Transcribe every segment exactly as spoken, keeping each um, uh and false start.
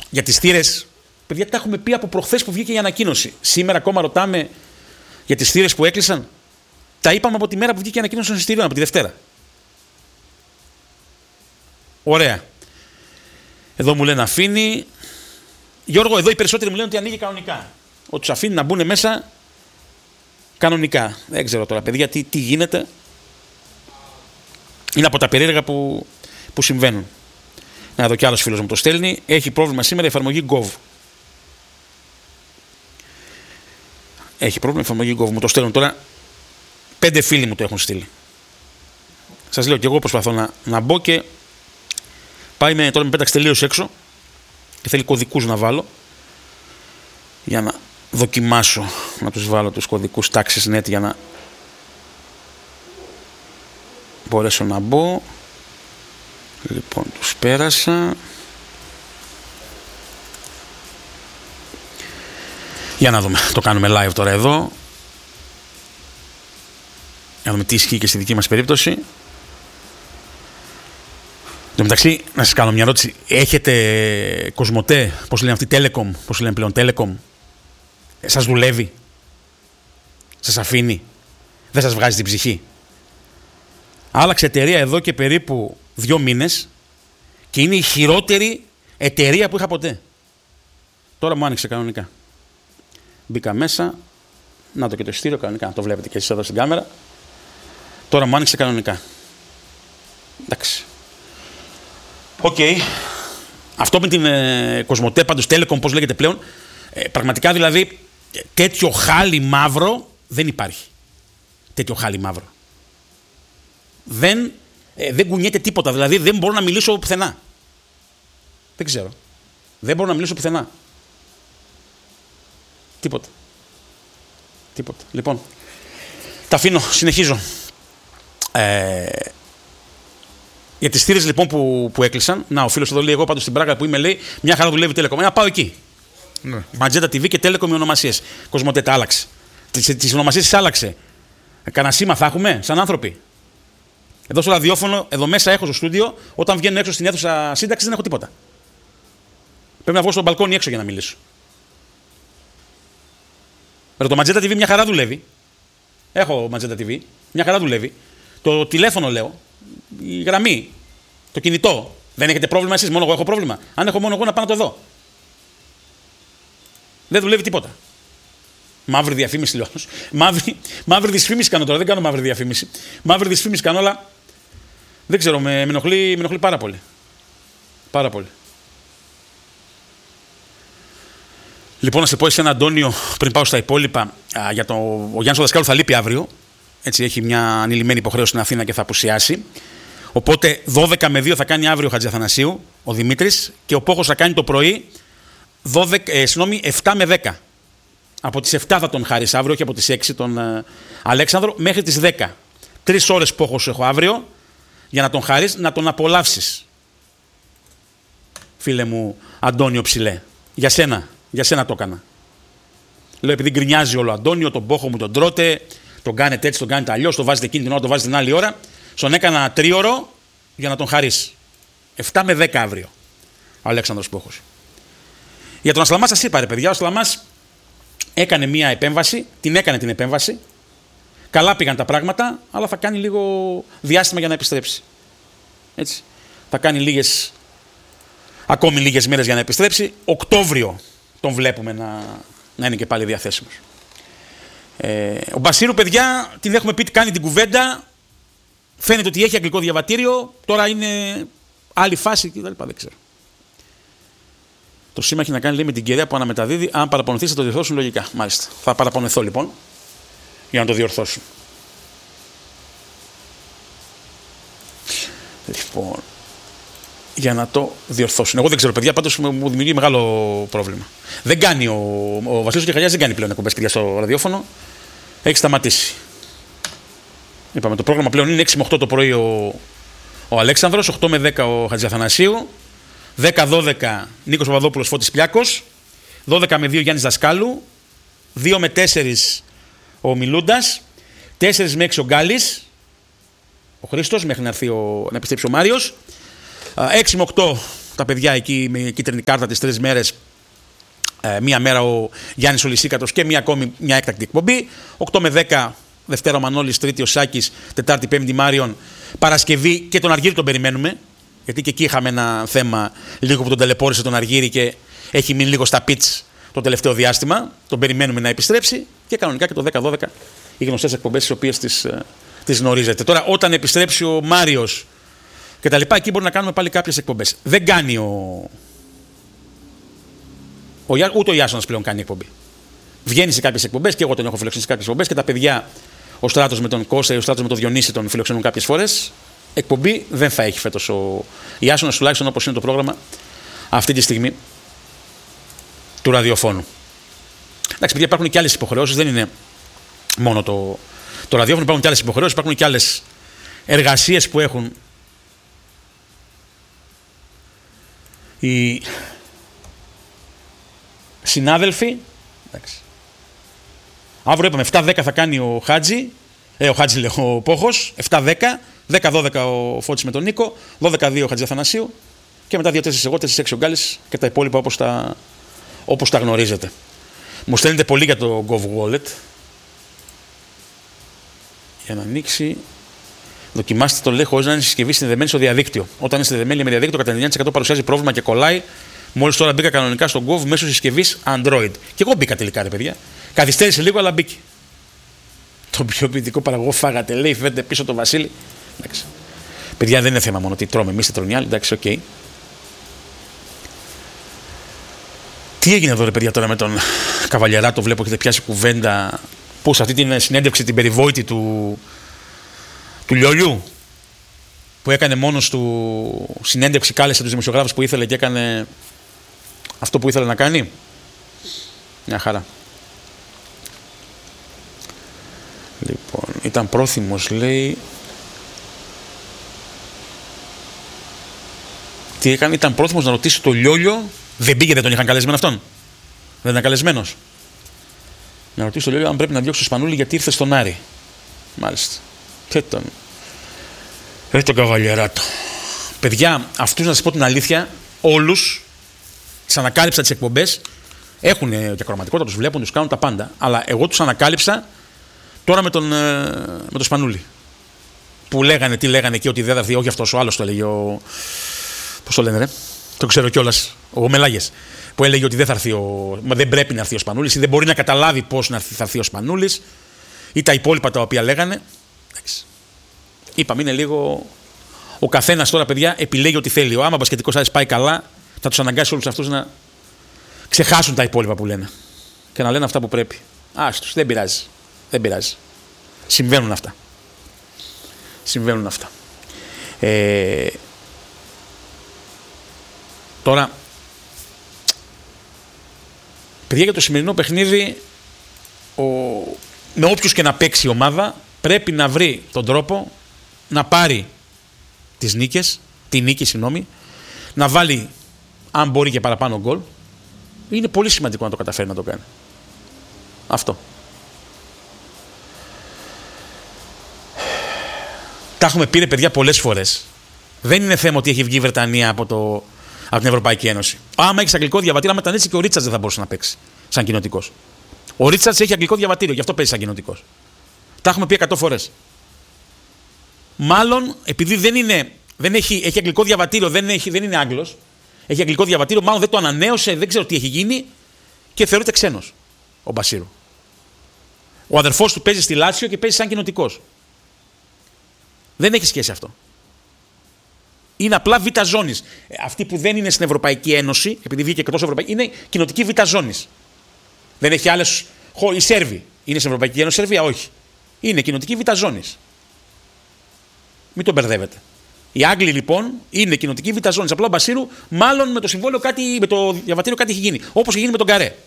Για τις θύρες, παιδιά, τα έχουμε πει από προχθές που βγήκε η ανακοίνωση. Σήμερα ακόμα ρωτάμε για τις θύρες που έκλεισαν. Τα είπαμε από τη μέρα που βγήκε η ανακοίνωση των εισιτηρίων, από τη Δευτέρα. Ωραία. Εδώ μου λένε αφήνει. Γιώργο, εδώ οι περισσότεροι μου λένε ότι ανοίγει κανονικά. Ότι τους αφήνει να μπουν μέσα κανονικά. Δεν ξέρω τώρα, παιδιά, τι, τι γίνεται. Είναι από τα περίεργα που, που συμβαίνουν. Να εδώ κι άλλος φίλος μου το στέλνει. Έχει πρόβλημα σήμερα η εφαρμογή Gov. Έχει πρόβλημα η εφαρμογή Gov. Μου το στέλνουν τώρα. Πέντε φίλοι μου το έχουν στείλει. Σας λέω κι εγώ προσπαθώ να, να μπω και πάει με, τώρα με πέταξε τελείως έξω και θέλει κωδικούς να βάλω για να δοκιμάσω να τους βάλω τους κωδικούς τάξης net για να μπορέσω να μπω. Λοιπόν, τους πέρασα. Για να δούμε, το κάνουμε live τώρα εδώ. Για να δούμε τι ισχύει και στη δική μας περίπτωση. Εν τω μεταξύ, να σας κάνω μια ερώτηση. Έχετε Κοσμοτέ, πώς λένε αυτοί, Telecom, πώς λένε πλέον, Telecom. Ε, σας δουλεύει. Σας αφήνει. Δεν σας βγάζει την ψυχή. Άλλαξε εταιρεία εδώ και περίπου δύο μήνες και είναι η χειρότερη εταιρεία που είχα ποτέ. Τώρα μου άνοιξε κανονικά. Μπήκα μέσα. Να το και το εισιτήριο κανονικά. Το βλέπετε και εσείς εδώ στην κάμερα. Τώρα μου άνοιξε κανονικά. Εντάξει. Οκ. Okay. Αυτό με την ε, Κοσμοτέ, πάντως Telecom, πώς λέγεται πλέον, ε, πραγματικά δηλαδή τέτοιο χάλι μαύρο δεν υπάρχει. Τέτοιο χάλι μαύρο. Δεν, ε, δεν κουνιέται τίποτα. Δηλαδή δεν μπορώ να μιλήσω πουθενά. Δεν ξέρω. Δεν μπορώ να μιλήσω πουθενά. Τίποτα. Τίποτα. Λοιπόν, τα αφήνω. Συνεχίζω. Ε, για τις θύρες λοιπόν που, που έκλεισαν. Να, ο φίλος εδώ λέει: εγώ πάντως στην Πράγα που είμαι, λέει, μια χαρά δουλεύει Telecom. Να πάω εκεί. Ναι. Ματζέντα τι βι και Telecom οι ονομασίες. Κοσμοτέ τα άλλαξε. Τις, τις ονομασίες τις άλλαξε. Κανένα σήμα θα έχουμε σαν άνθρωποι. Εδώ στο ραδιόφωνο, εδώ μέσα έχω στο στούντιο, όταν βγαίνω έξω στην αίθουσα σύνταξη δεν έχω τίποτα. Πρέπει να βγω στο μπαλκόνι έξω για να μιλήσω. Ρε, το Ματζέντα τι βι μια χαρά δουλεύει. Έχω Ματζέντα τι βι. Μια χαρά δουλεύει. Το τηλέφωνο λέω. Η γραμμή. Το κινητό. Δεν έχετε πρόβλημα εσείς, μόνο εγώ έχω πρόβλημα. Αν έχω μόνο εγώ να πάω να το δω. Δεν δουλεύει τίποτα. Μαύρη διαφήμιση λέω. Μαύρη, μαύρη δυσφήμιση κάνω τώρα. Δεν κάνω μαύρη διαφήμιση. Μαύρη δυσφήμιση κάνω, αλλά δεν ξέρω, με, με, ενοχλεί, με ενοχλεί πάρα πολύ. Πάρα πολύ. Λοιπόν, να σε πω εσένα, Αντώνιο, πριν πάω στα υπόλοιπα, α, για το, ο Γιάννης ο Δασκάλου θα λείπει αύριο. Έτσι, έχει μια ανηλυμένη υποχρέωση στην Αθήνα και θα απουσιάσει. Οπότε δώδεκα με δύο θα κάνει αύριο ο Χατζηθανασίου, ο Δημήτρης, και ο Πόχος θα κάνει το πρωί δώδεκα, ε, συγνώμη, επτά με δέκα. Από τις επτά θα τον χάρεις αύριο, όχι από τις έξι τον ε, Αλέξανδρο, μέχρι τις δέκα. Τρεις ώρες Πόχος έχω αύριο για να τον χάρεις, να τον απολαύσεις. Φίλε μου, Αντώνιο Ψηλέ, για σένα, για σένα το έκανα. Λέω, επειδή γκρινιάζει όλο ο Αντώνιο, τον Πόχο μου τον τρώτε, τον κάνετε έτσι, τον κάνετε αλλιώς, τον βάζετε εκείνη την ώρα, τον βάζετε την άλλη ώρα. Στον έκανα τρίωρο για να τον χαρίσει. επτά με δέκα αύριο. Ο Αλέξανδρος Πόχος. Για τον Ασλαμά σας είπα, ρε παιδιά, ο Ασλαμάς έκανε μία επέμβαση, την έκανε την επέμβαση. Καλά πήγαν τα πράγματα, αλλά θα κάνει λίγο διάστημα για να επιστρέψει. Έτσι. Θα κάνει λίγες, ακόμη λίγες μέρες για να επιστρέψει. Οκτώβριο τον βλέπουμε να, να είναι και πάλι διαθέσιμος. Ε, ο Μπασίρου, παιδιά, την έχουμε πει, κάνει την κουβέντα. Φαίνεται ότι έχει αγγλικό διαβατήριο. Τώρα είναι άλλη φάση κτλ. Δεν ξέρω. Το σήμα έχει να κάνει, λέει, με την κυρία που αναμεταδίδει. Αν παραπονεθεί, θα το διορθώσουν λογικά. Μάλιστα. Θα παραπονεθώ λοιπόν για να το διορθώσουν. Λοιπόν, για να το διορθώσουν. Εγώ δεν ξέρω, παιδιά, πάντως μου δημιουργεί μεγάλο πρόβλημα. Δεν κάνει ο, ο Βασίλης Κεχαγιάς, δεν κάνει πλέον εκπομπές, παιδιά, στο ραδιόφωνο. Έχει σταματήσει. Είπαμε, το πρόγραμμα πλέον είναι έξι με οκτώ το πρωί ο, ο Αλέξανδρος, οκτώ με δέκα ο Χατζηθανασίου, δέκα δώδεκα Νίκος Παπαδόπουλος, Φώτης Πλιάκος, δώδεκα με δύο Γιάννης Δασκάλου, δύο με τέσσερα ο Μιλούντας, τέσσερα με έξι ο Γκάλης, ο Χρήστος, μέχρι να, έρθει ο, να επιστρέψει ο Μάριος, έξι με οκτώ τα παιδιά εκεί με κίτρινη κάρτα τις τρεις μέρες. Ε, μία μέρα ο Γιάννης ο Λυσίκατος και μία ακόμη μια έκτακτη εκπομπή. οκτώ με δέκα Δευτέρα ο Μανώλης, Τρίτη ο Σάκης, Τετάρτη Πέμπτη Μάριον, Παρασκευή και τον Αργύρη τον περιμένουμε. Γιατί και εκεί είχαμε ένα θέμα λίγο που τον ταλαιπώρησε τον Αργύρη και έχει μείνει λίγο στα πιτς το τελευταίο διάστημα. Τον περιμένουμε να επιστρέψει και κανονικά και το δέκα δώδεκα οι γνωστές εκπομπές τις οποίες τις, τις γνωρίζετε. Τώρα, όταν επιστρέψει ο Μάριος και τα λοιπά, εκεί μπορεί να κάνουμε πάλι κάποιες εκπομπές. Δεν κάνει ο. ο ούτε ο Ιάσονας πλέον κάνει εκπομπή. Βγαίνει σε κάποιες εκπομπές και εγώ τον έχω φιλοξενήσει σε κάποιες εκπομπές και τα παιδιά, ο Στράτος με τον Κώστα ή ο Στράτος με τον Διονύση τον φιλοξενούν κάποιες φορές. Εκπομπή δεν θα έχει φέτος ο Ιάσονας, τουλάχιστον όπως είναι το πρόγραμμα αυτή τη στιγμή του ραδιοφώνου. Εντάξει, παιδιά, υπάρχουν και άλλες υποχρεώσεις, δεν είναι μόνο το, το ραδιόφωνο, υπάρχουν και άλλες υποχρεώσεις, υπάρχουν και άλλες εργασίες που έχουν οι συνάδελφοι. Εντάξει. Αύριο είπαμε επτά δέκα θα κάνει ο Χάτζη, ε, ο Χάτζη λέει, ο Πόχος, επτά δέκα, δέκα δώδεκα ο Φώτης με τον Νίκο, δώδεκα δύο ο Χατζηθανασίου και μετά δύο τέσσερα εγώ, τέσσερα έξι ο Γκάλης και τα υπόλοιπα όπως τα, όπως τα γνωρίζετε. Μου στέλνετε πολύ για το GovWallet. Για να ανοίξει. Δοκιμάστε το λέει χωρίς να είναι συσκευή συνδεδεμένη στο διαδίκτυο. Όταν είναι συνδεδεμένη με διαδίκτυο, κατά ενενήντα τοις εκατό παρουσιάζει πρόβλημα και κολλάει. Μόλις τώρα μπήκα κανονικά στο Gov μέσω συσκευής Android. Και εγώ μπήκα τελικά, ρε παιδιά. Καθυστέρησε λίγο, αλλά μπήκε. Το πιο ποιητικό παραγωγό φάγατε, λέει, φαίνεται πίσω το Βασίλη. Εντάξει. Παιδιά, δεν είναι θέμα μόνο τι τρώμε εμείς, τρώνε οι άλλοι. Εντάξει, οκ. Okay. Τι έγινε εδώ, ρε παιδιά, τώρα με τον Καβαλιεράτο, βλέπω έχετε πιάσει κουβέντα. Πού, σε αυτή την συνέντευξη, την περιβόητη του, του Λιολιού, που έκανε μόνος του συνέντευξη, κάλεσε τους δημοσιογράφους που ήθελε και έκανε αυτό που ήθελε να κάνει. Μια χαρά. Λοιπόν, ήταν πρόθυμος, λέει. Τι έκανε, ήταν πρόθυμος να ρωτήσει το Λιόλιο. Δεν πήγε, δεν τον είχαν καλεσμένο αυτόν. Δεν ήταν καλεσμένος. Να ρωτήσει το Λιόλιο αν πρέπει να διώξει το Σπανούλη γιατί ήρθε στον Άρη. Μάλιστα. Και τον. Ρε τον Καβαλιεράτο. Παιδιά, αυτούς να σας πω την αλήθεια, όλους τις ανακάλυψα τις εκπομπές. Έχουν και ακροματικότητα, τους βλέπουν, τους κάνουν τα πάντα. Αλλά εγώ τους ανακάλυψα τώρα με τον, με τον Σπανούλη. Που λέγανε, τι λέγανε εκεί, ότι δεν θα έρθει, όχι αυτός ο άλλος το έλεγε. Ο... Πώς το λένε, ρε. Το ξέρω κιόλας. Ο Μελάγες. Που έλεγε ότι δεν θα έρθει ο... δεν πρέπει να έρθει ο Σπανούλης ή δεν μπορεί να καταλάβει πώς να έρθει, θα έρθει ο Σπανούλης. Ή τα υπόλοιπα τα οποία λέγανε. Εντάξει. Είπαμε, είναι λίγο. Ο καθένας τώρα, παιδιά, επιλέγει ό,τι θέλει. Ο άμα μπασκετικός άρης πάει καλά, θα τους αναγκάσει όλους αυτούς να ξεχάσουν τα υπόλοιπα που λένε. Και να λένε αυτά που πρέπει. Άστος, δεν πειράζει. Δεν πειράζει. Συμβαίνουν αυτά. Συμβαίνουν αυτά. Ε... Τώρα, παιδιά, για το σημερινό παιχνίδι, ο... με όποιους και να παίξει η ομάδα, πρέπει να βρει τον τρόπο να πάρει τις νίκες, τη νίκη, συγγνώμη, να βάλει, αν μπορεί και παραπάνω γκολ. Είναι πολύ σημαντικό να το καταφέρει να το κάνει. Αυτό. Τα έχουμε πει, ρε παιδιά, πολλές φορές. Δεν είναι θέμα ότι έχει βγει η Βρετανία από, το, από την Ευρωπαϊκή Ένωση. Άμα έχει αγγλικό διαβατήριο, άμα ήταν έτσι και ο Ρίτσαρτς δεν θα μπορούσε να παίξει σαν κοινοτικός. Ο Ρίτσαρτς έχει αγγλικό διαβατήριο, γι' αυτό παίζει σαν κοινοτικός. Τα έχουμε πει εκατό φορές. Μάλλον επειδή δεν, είναι, δεν έχει, έχει αγγλικό διαβατήριο, δεν, έχει, δεν είναι Άγγλος, έχει αγγλικό διαβατήριο, μάλλον δεν το ανανέωσε, δεν ξέρω τι έχει γίνει και θεωρείται ξένος ο Μπασίρου. Ο αδερφός του παίζει στη Λάτσιο και παίζει σαν κοινοτικός. Δεν έχει σχέση αυτό. Είναι απλά β' ζώνης. Αυτή που δεν είναι στην Ευρωπαϊκή Ένωση, επειδή βγήκε εκτός Ευρωπαϊκή, είναι κοινοτική β' ζώνης. Δεν έχει άλλες χώρες. Οι Σέρβοι είναι στην Ευρωπαϊκή Ένωση, Σερβία όχι. Είναι κοινοτική β' ζώνης. Μην τον μπερδεύετε. Οι Άγγλοι λοιπόν είναι κοινοτική β' ζώνης. Απλά ο Μπασίρου, μάλλον με το συμβόλαιο κάτι, με το διαβατήριο κάτι έχει γίνει. Όπως είχε γίνει με τον Καρέ.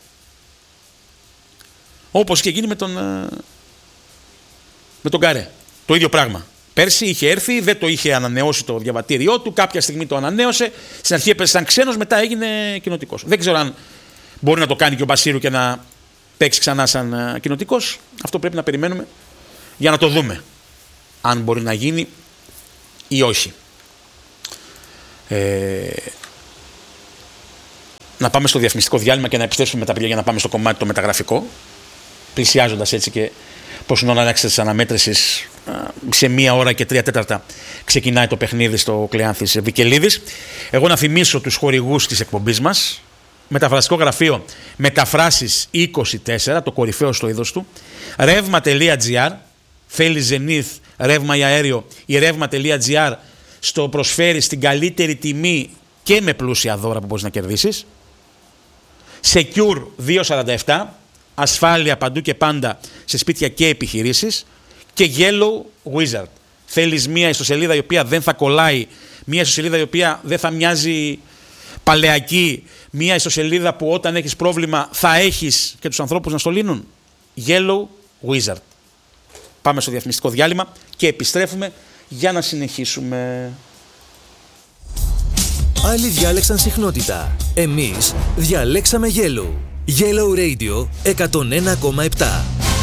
Όπως είχε γίνει με τον, με τον Καρέ. Το ίδιο πράγμα. Πέρσι είχε έρθει, δεν το είχε ανανεώσει το διαβατήριό του, κάποια στιγμή το ανανέωσε. Στην αρχή έπεσε σαν ξένος, μετά έγινε κοινοτικός. Δεν ξέρω αν μπορεί να το κάνει και ο Μπασίρου και να παίξει ξανά σαν κοινοτικός. Αυτό πρέπει να περιμένουμε για να το δούμε. Αν μπορεί να γίνει ή όχι. Ε, να πάμε στο διαφημιστικό διάλειμμα και να επιστρέψουμε μετά για να πάμε στο κομμάτι το μεταγραφικό. Πλησιάζοντας έτσι και πώς είναι όλα της αναμέτρησης, σε μία ώρα και τρία τέταρτα ξεκινάει το παιχνίδι στο Κλεάνθης Βικελίδης. Εγώ να θυμίσω τους χορηγούς της εκπομπής μας. Μεταφραστικό γραφείο Μεταφράσεις είκοσι τέσσερα, το κορυφαίο στο είδος του. Ρεύμα.gr, θέλει Zenith, ρεύμα ή αέριο, η ρεύμα.gr στο προσφέρει στην καλύτερη τιμή και με πλούσια δώρα που μπορείς να κερδίσεις. Secure διακόσια σαράντα επτά, ασφάλεια παντού και πάντα σε σπίτια και επιχειρήσεις. Και Yellow Wizard, θέλεις μία ιστοσελίδα η οποία δεν θα κολλάει, μία ιστοσελίδα η οποία δεν θα μοιάζει παλαιακή, μία ιστοσελίδα που όταν έχεις πρόβλημα θα έχεις και τους ανθρώπους να στο λύνουν. Yellow Wizard. Πάμε στο διαφημιστικό διάλειμμα και επιστρέφουμε για να συνεχίσουμε. Άλλοι διάλεξαν συχνότητα. Εμείς διαλέξαμε Yellow. Yellow Radio εκατόν ένα κόμμα επτά.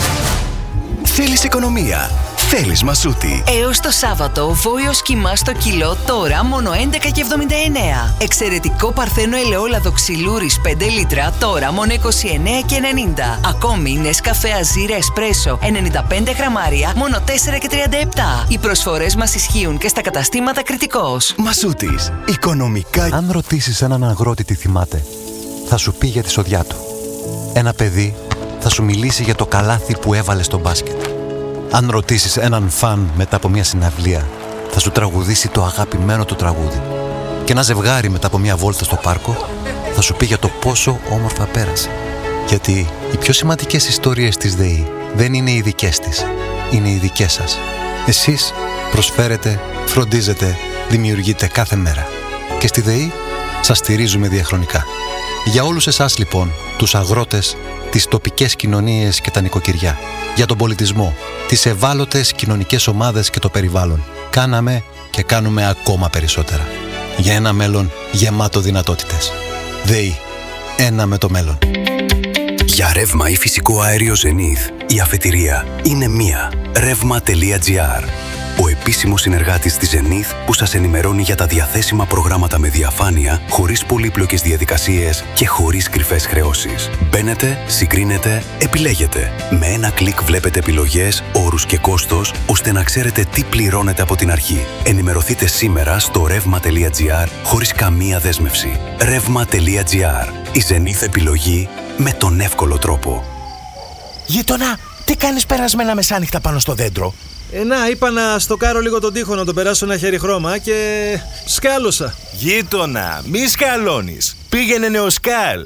Θέλεις οικονομία. Θέλεις Μασούτη. Έως το Σάββατο, βόηος κιμά στο κιλό, τώρα μόνο έντεκα και εβδομήντα εννέα. Εξαιρετικό παρθένο ελαιόλαδο ξυλούρης πέντε λίτρα, τώρα μόνο είκοσι εννέα και ενενήντα. Ακόμη Νεσκαφέ Αζίρ Εσπρέσο ενενήντα πέντε γραμμάρια, μόνο τέσσερα και τριάντα επτά. Οι προσφορές μας ισχύουν και στα καταστήματα Κρητικός. Μασούτης. Οικονομικά. Αν ρωτήσεις έναν αγρότη τι θυμάται, θα σου πει για τη σοδιά του. Ένα παιδί θα σου μιλήσει για το καλάθι που έβαλε στο μπάσκετ. Αν ρωτήσεις έναν φαν μετά από μια συναυλία, θα σου τραγουδήσει το αγαπημένο του τραγούδι. Και ένα ζευγάρι μετά από μια βόλτα στο πάρκο θα σου πει για το πόσο όμορφα πέρασε. Γιατί οι πιο σημαντικές ιστορίες της ΔΕΗ δεν είναι οι δικές της, είναι οι δικές σας. Εσείς προσφέρετε, φροντίζετε, δημιουργείτε κάθε μέρα. Και στη ΔΕΗ σας στηρίζουμε διαχρονικά. Για όλους εσάς λοιπόν, τους αγρότες, τις τοπικές κοινωνίες και τα νοικοκυριά, για τον πολιτισμό, τις ευάλωτες κοινωνικές ομάδες και το περιβάλλον, κάναμε και κάνουμε ακόμα περισσότερα. Για ένα μέλλον γεμάτο δυνατότητες. ΔΕΗ. Ένα με το μέλλον. Για ρεύμα ή φυσικό αέριο Zenith, η αφετηρία είναι μία. ρεύμα.gr. Ο επίσημος συνεργάτης της Zenith που σας ενημερώνει για τα διαθέσιμα προγράμματα με διαφάνεια, χωρίς πολύπλοκες διαδικασίες και χωρίς κρυφές χρεώσεις. Μπαίνετε, συγκρίνετε, επιλέγετε. Με ένα κλικ βλέπετε επιλογές, όρους και κόστος, ώστε να ξέρετε τι πληρώνετε από την αρχή. Ενημερωθείτε σήμερα στο ρεύμα.gr χωρίς καμία δέσμευση. ρεύμα.gr. Η Zenith επιλογή με τον εύκολο τρόπο. Γείτονα, τι κάνεις περασμένα μεσάνυχτα πάνω στο δέντρο? Ε, να, είπα να στοκάρω λίγο τον τοίχο, να τον περάσω ένα χέρι χρώμα και σκάλωσα. Γείτονα, μη σκαλώνεις. Πήγαινε Νεοσκάλ.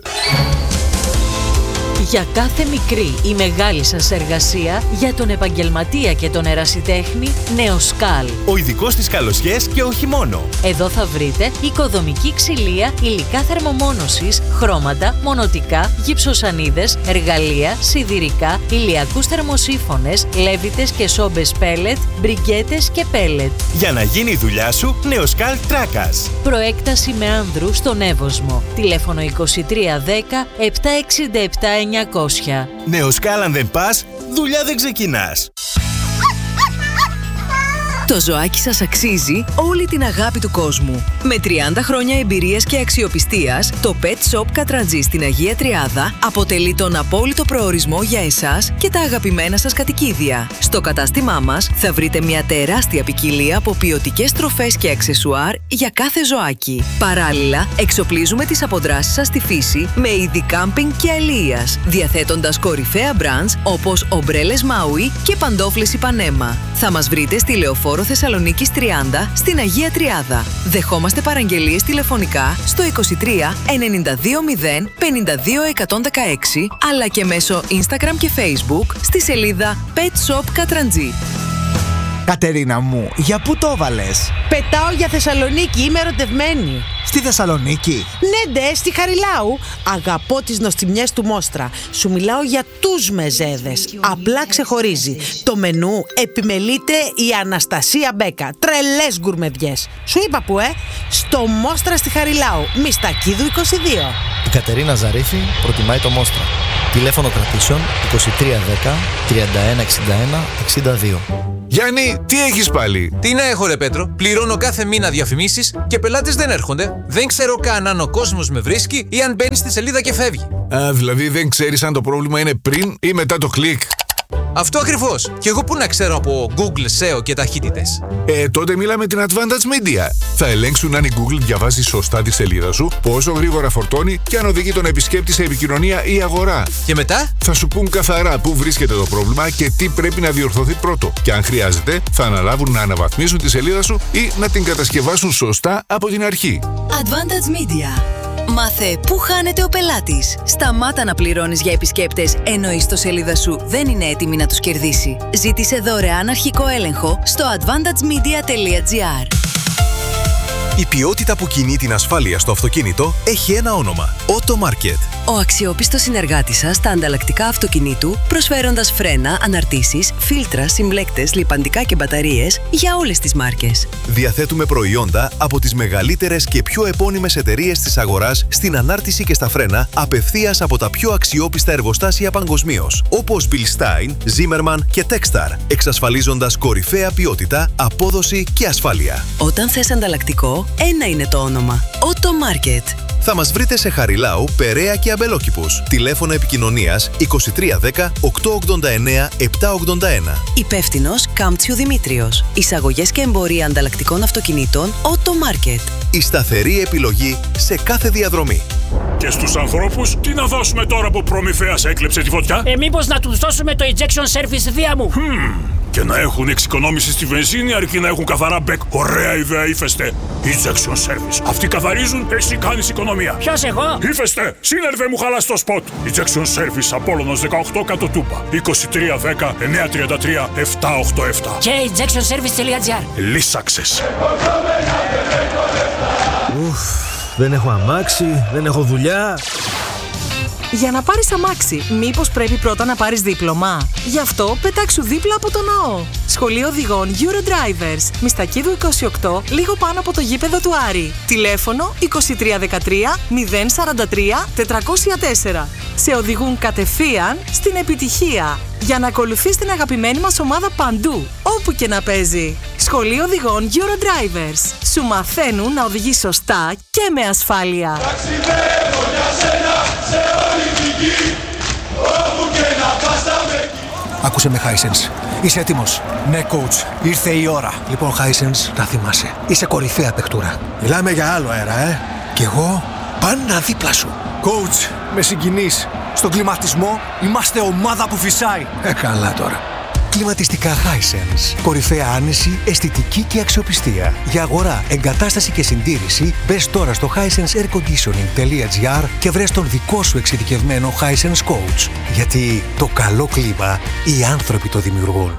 Για κάθε μικρή ή μεγάλη σας εργασία, για τον επαγγελματία και τον ερασιτέχνη, Νεοσκάλ. Ο ειδικός στις καλοσιές και όχι μόνο. Εδώ θα βρείτε οικοδομική ξυλία, υλικά θερμομόνωσης, χρώματα, μονοτικά, γυψοσανίδες, εργαλεία, σιδηρικά, ηλιακούς θερμοσύφωνες, λέβητες και σόμπες πέλετ, μπριγκέτες και πέλετ. Για να γίνει η δουλειά σου, Νεοσκάλ Τράκας. Προέκταση με άνδρου στον Εύωσμο. Τηλέφωνο είκοσι τρία δέκα επτακόσια εξήντα επτά εννιακόσια. Νεοσκάλ, αν δεν πας, δουλειά δεν ξεκινάς. Το ζωάκι σας αξίζει όλη την αγάπη του κόσμου. Με τριάντα χρόνια εμπειρίας και αξιοπιστίας, το Pet Shop Κατραντζή στην Αγία Τριάδα αποτελεί τον απόλυτο προορισμό για εσάς και τα αγαπημένα σας κατοικίδια. Στο κατάστημά μας θα βρείτε μια τεράστια ποικιλία από ποιοτικές τροφές και αξεσουάρ για κάθε ζωάκι. Παράλληλα, εξοπλίζουμε τις αποδράσεις σας στη φύση με είδη κάμπινγκ και αλίας, διαθέτοντας κορυφαία μπραντς όπως ομπρέλες Maui και παντόφλες Ipanema. Θα μας βρείτε στη Λεωφόρο Θεσσαλονίκης τριάντα στην Αγία Τριάδα. Δεχόμαστε παραγγελίες τηλεφωνικά στο είκοσι τρία ενενήντα δύο μηδέν πενήντα δύο εκατόν δεκαέξι αλλά και μέσω Instagram και Facebook στη σελίδα Pet Shop Κατραντζή. Κατερίνα μου, για πού το έβαλες? Πετάω για Θεσσαλονίκη, είμαι ερωτευμένη. Στη Θεσσαλονίκη? Ναι, ντε, στη Χαριλάου. Αγαπώ τις νοστιμιές του Μόστρα. Σου μιλάω για τους μεζέδες. Απλά ξεχωρίζει. Το μενού επιμελείται η Αναστασία Μπέκα. Τρελές γκουρμεδιές. Σου είπα που, ε? Στο Μόστρα στη Χαριλάου. Μιστακίδου είκοσι δύο. Η Κατερίνα Ζαρίφη προτιμάει το Μόστρα. Τηλέφωνο κρατήσεων είκοσι τρία δέκα τριάντα ένα εξήντα ένα εξήντα δύο. Γιάννη, τι έχεις πάλι? Τι να έχω ρε Πέτρο, πληρώνω κάθε μήνα διαφημίσεις και πελάτες δεν έρχονται. Δεν ξέρω καν αν ο κόσμος με βρίσκει ή αν μπαίνει στη σελίδα και φεύγει. Α, δηλαδή δεν ξέρεις αν το πρόβλημα είναι πριν ή μετά το κλικ. Αυτό ακριβώς. Και εγώ πού να ξέρω από Google, ες ι ο και ταχύτητες. Ε, τότε μίλα με την Advantage Media. Θα ελέγξουν αν η Google διαβάζει σωστά τη σελίδα σου, πόσο γρήγορα φορτώνει και αν οδηγεί τον επισκέπτη σε επικοινωνία ή αγορά. Και μετά? Θα σου πούν καθαρά πού βρίσκεται το πρόβλημα και τι πρέπει να διορθωθεί πρώτο. Και αν χρειάζεται, θα αναλάβουν να αναβαθμίσουν τη σελίδα σου ή να την κατασκευάσουν σωστά από την αρχή. Advantage Media. Μάθε πού χάνεται ο πελάτης. Σταμάτα να πληρώνεις για επισκέπτες ενώ η ιστοσελίδα σου δεν είναι έτοιμη να τους κερδίσει. Ζήτησε δωρεάν αρχικό έλεγχο στο advantage media τελεία gr. Η ποιότητα που κινεί την ασφάλεια στο αυτοκίνητο έχει ένα όνομα. Automarket. Ο αξιόπιστος συνεργάτης σας στα ανταλλακτικά αυτοκινήτου, προσφέροντας φρένα, αναρτήσεις, φίλτρα, συμπλέκτες, λιπαντικά και μπαταρίες για όλες τις μάρκες. Διαθέτουμε προϊόντα από τις μεγαλύτερες και πιο επώνυμες εταιρείες της αγοράς στην ανάρτηση και στα φρένα απευθείας από τα πιο αξιόπιστα εργοστάσια παγκοσμίως, όπως Bilstein, Zimmermann και Techstar, εξασφαλίζοντας κορυφαία ποιότητα, απόδοση και ασφάλεια. Όταν θες ανταλλακτικό, ένα είναι το όνομα. Automarket. Θα μας βρείτε σε Χαριλάου, Περαία και Αμπελόκηπους. Τηλέφωνο επικοινωνίας είκοσι τρία δέκα οκτακόσια ογδόντα εννέα επτακόσια ογδόντα ένα. Υπεύθυνος Κάμπτσιου Δημήτριος. Εισαγωγές και εμπορία ανταλλακτικών αυτοκινήτων Automarket. Η σταθερή επιλογή σε κάθε διαδρομή. Και στους ανθρώπους, τι να δώσουμε τώρα που προμηθέας έκλεψε τη φωτιά? Ε, μήπως να τους δώσουμε το Ejection Service δία μου. Hmm. Και να έχουν εξοικονόμηση στη βενζίνη αρκεί να έχουν καθαρά μπεκ. Ωραία ιδέα, Ύφεστε. Ejection Service. Αυτοί καθαρίζουν, εσύ κάνεις οικονομία. Ποιος εγώ? Ύφεστε. Σύνερβε μου χαλάς το σποτ. Ejection Service Απόλλωνος δεκαοκτώ κάτω Τούπα. είκοσι τρία δέκα εννιακόσια τριάντα τρία επτακόσια ογδόντα επτά. Και ejection service τελεία gr. Λύσαξες. Ουφ, δεν έχω αμάξι, δεν έχω δουλειά. Για να πάρεις αμάξι, μήπως πρέπει πρώτα να πάρεις δίπλωμα? Γι' αυτό πετάξου δίπλα από το ναό. Σχολείο Οδηγών Eurodrivers, Μιστακίδου είκοσι οκτώ, λίγο πάνω από το γήπεδο του Άρη. Τηλέφωνο είκοσι τρία δεκατρία μηδέν σαράντα τρία τετρακόσια τέσσερα. Σε οδηγούν κατευθείαν στην επιτυχία. Για να ακολουθείς την αγαπημένη μας ομάδα παντού, όπου και να παίζει. Σχολείο Οδηγών Eurodrivers. Σου μαθαίνουν να οδηγείς σωστά και με ασφάλεια. Ταξιδεύω για σένα σε όλη τη γη, όπου και να πας θα με... Άκουσε με, Hisense. Είσαι έτοιμος? Ναι, coach. Ήρθε η ώρα. Λοιπόν, Hisense, να θυμάσαι. Είσαι κορυφαία παιχτούρα. Μιλάμε για άλλο αέρα, ε. Κι εγώ πάντα δίπλα σου. Coach, με συγκινείς. Στον κλιματισμό είμαστε ομάδα που φυσάει. Ε, καλά τώρα. Κλιματιστικά Hisense. Κορυφαία άνεση, αισθητική και αξιοπιστία. Για αγορά, εγκατάσταση και συντήρηση, μπες τώρα στο hisense air conditioning τελεία gr και βρες τον δικό σου εξειδικευμένο Hisense Coach. Γιατί το καλό κλίμα οι άνθρωποι το δημιουργούν.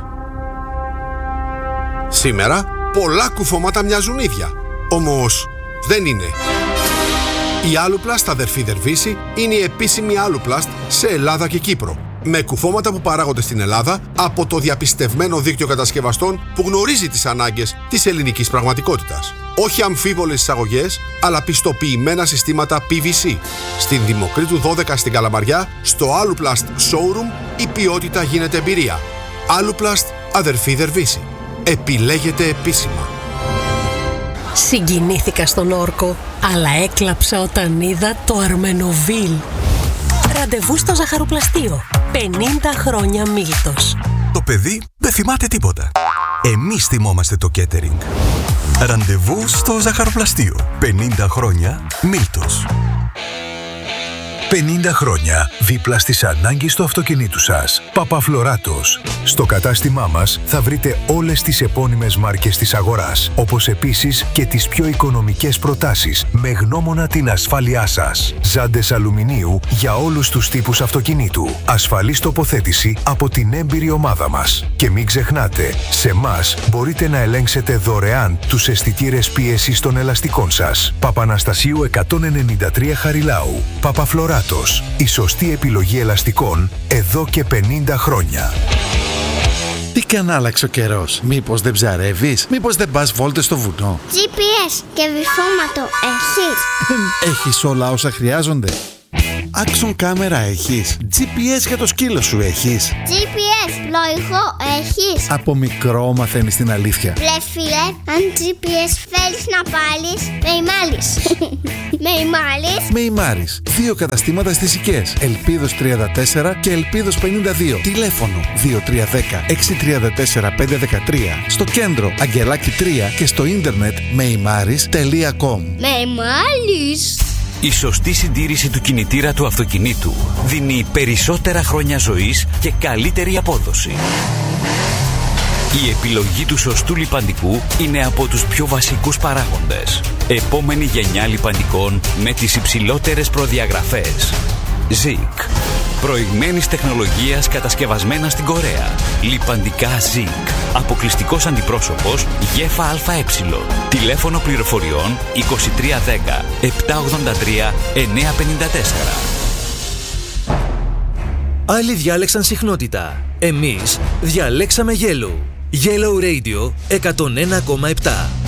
Σήμερα πολλά κουφώματα μοιάζουν ίδια. Όμως δεν είναι. Η Aluplast αδερφή Δερβίση είναι η επίσημη Aluplast σε Ελλάδα και Κύπρο. Με κουφώματα που παράγονται στην Ελλάδα από το διαπιστευμένο δίκτυο κατασκευαστών που γνωρίζει τις ανάγκες της ελληνικής πραγματικότητας. Όχι αμφίβολες εισαγωγές, αλλά πιστοποιημένα συστήματα πι βι σι. Στην Δημοκρίτου δώδεκα στην Καλαμαριά, στο Aluplast Showroom, η ποιότητα γίνεται εμπειρία. Aluplast αδερφή Δερβίση. Επιλέγεται επίσημα. Συγκινήθηκα στον όρκο, αλλά έκλαψα όταν είδα το Αρμενοβίλ. Ραντεβού στο ζαχαροπλαστείο. πενήντα χρόνια Μίλτος. Το παιδί δεν θυμάται τίποτα. Εμείς θυμόμαστε το catering. Ραντεβού στο ζαχαροπλαστείο. πενήντα χρόνια Μίλτος. πενήντα χρόνια δίπλα στις ανάγκες του αυτοκινήτου σας. Παπαφλωράτος. Στο κατάστημά μας θα βρείτε όλες τις επώνυμες μάρκες της αγοράς, όπως επίσης και τις πιο οικονομικές προτάσεις, με γνώμονα την ασφάλειά σας. Ζάντες αλουμινίου για όλους τους τύπους αυτοκινήτου. Ασφαλής τοποθέτηση από την έμπειρη ομάδα μας. Και μην ξεχνάτε, σε εμάς μπορείτε να ελέγξετε δωρεάν τους αισθητήρες πίεσης των ελαστικών σας. Παπαναστασίου εκατόν ενενήντα τρία Χαριλάου. Παπαφλωράτος. Η σωστή επιλογή ελαστικών εδώ και πενήντα χρόνια. Τι καν άλλαξε ο καιρός? Μήπως δεν ψαρεύεις? Μήπως δεν πας βόλτες στο βουνό? τζι πι ες και βυθόματο έχεις? Έχεις όλα όσα χρειάζονται? Action κάμερα έχεις? τζι πι ες για το σκύλο σου έχεις? τζι πι ες, πλοηγό έχεις? Από μικρό μαθαίνεις την αλήθεια. Ρε φίλε, αν τζι πι ες θέλεις να πάρεις, με ημάλεις. Με ημάλεις. Με ημάρης. Δύο καταστήματα στις Οικές. Ελπίδος τριάντα τέσσερα και Ελπίδος πενήντα δύο. Τηλέφωνο δύο τρία ένα μηδέν έξι τρία τέσσερα πέντε ένα τρία. Στο κέντρο Αγγελάκη τρία και στο ίντερνετ μεϊμάρης τελεία κομ. Με ημάλεις. Η σωστή συντήρηση του κινητήρα του αυτοκινήτου δίνει περισσότερα χρόνια ζωής και καλύτερη απόδοση. Η επιλογή του σωστού λιπαντικού είναι από τους πιο βασικούς παράγοντες. Επόμενη γενιά λιπαντικών με τις υψηλότερες προδιαγραφές. Zik. Προηγμένης τεχνολογίας κατασκευασμένα στην Κορέα. Λιπαντικά Zik. Αποκλειστικός αντιπρόσωπος ΓΕΦΑ-ΑΕ. Τηλέφωνο πληροφοριών είκοσι τρία δέκα επτακόσια ογδόντα τρία εννιακόσια πενήντα τέσσερα. Άλλοι διάλεξαν συχνότητα. Εμείς διαλέξαμε Yellow. Yellow Radio εκατόν ένα κόμμα επτά.